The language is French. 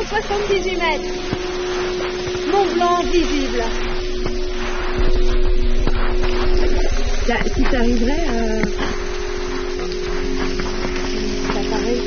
78 mètres. Mont Blanc visible. Si ça arriverait